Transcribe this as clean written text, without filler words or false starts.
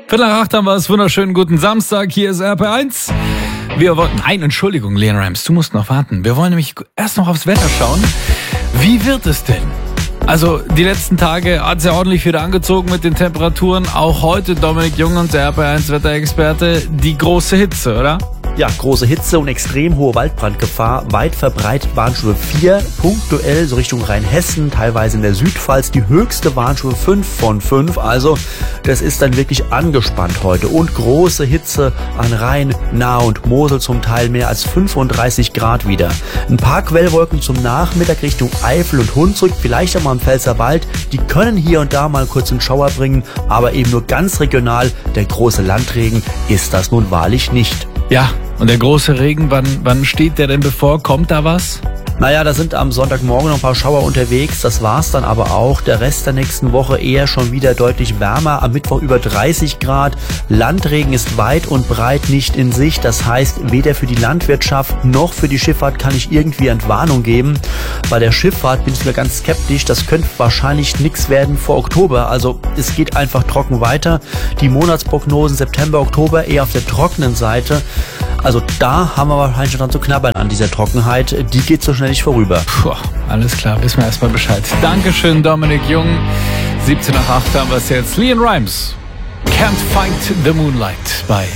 Viertel nach 8 haben wir es. Wunderschönen guten Samstag. Hier ist RP1. Nein, Entschuldigung, Leon Rimes, du musst noch warten. Wir wollen nämlich erst noch aufs Wetter schauen. Wie wird es denn? Also, die letzten Tage hat es ja ordentlich wieder angezogen mit den Temperaturen. Auch heute Dominik Jung, unser RP1 Wetterexperte, die große Hitze, oder? Ja, große Hitze und extrem hohe Waldbrandgefahr. Weit verbreitet Warnstufe 4, punktuell so Richtung Rheinhessen, teilweise in der Südpfalz die höchste Warnstufe 5 von 5. Also das ist dann wirklich angespannt heute. Und große Hitze an Rhein, Nahe und Mosel, zum Teil mehr als 35 Grad wieder. Ein paar Quellwolken zum Nachmittag Richtung Eifel und Hunsrück, vielleicht auch mal im Pfälzerwald. Die können hier und da mal kurz einen Schauer bringen, aber eben nur ganz regional. Der große Landregen ist das nun wahrlich nicht. Ja, und der große Regen, wann steht der denn bevor? Kommt da was? Naja, da sind am Sonntagmorgen noch ein paar Schauer unterwegs, das war's dann aber auch. Der Rest der nächsten Woche eher schon wieder deutlich wärmer, am Mittwoch über 30 Grad. Landregen ist weit und breit nicht in Sicht, das heißt, weder für die Landwirtschaft noch für die Schifffahrt kann ich irgendwie Entwarnung geben. Bei der Schifffahrt bin ich mir ganz skeptisch, das könnte wahrscheinlich nichts werden vor Oktober, also es geht einfach trocken weiter. Die Monatsprognosen September, Oktober eher auf der trockenen Seite. Also da haben wir wahrscheinlich schon dran zu knabbern an dieser Trockenheit. Die geht so schnell nicht vorüber. Puh, alles klar, wissen wir erstmal Bescheid. Dankeschön, Dominik Jung. 17 nach 8 haben wir es jetzt. Leon Rimes, Can't Fight the Moonlight bei